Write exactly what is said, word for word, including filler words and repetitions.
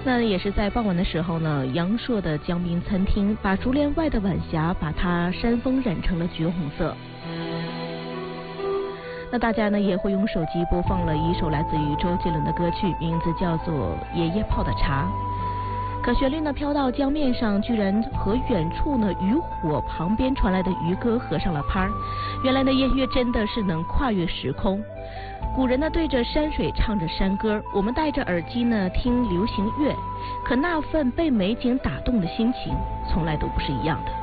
那也是在傍晚的时候呢，阳朔的江滨餐厅把竹帘外的晚霞，把它山峰染成了橘红色。那大家呢也会用手机播放了一首来自于周杰伦的歌曲，名字叫做《爷爷泡的茶》。可旋律呢飘到江面上，居然和远处呢渔火旁边传来的渔歌合上了拍儿。原来呢音乐真的是能跨越时空。古人呢对着山水唱着山歌，我们戴着耳机呢听流行乐，可那份被美景打动的心情从来都不是一样的。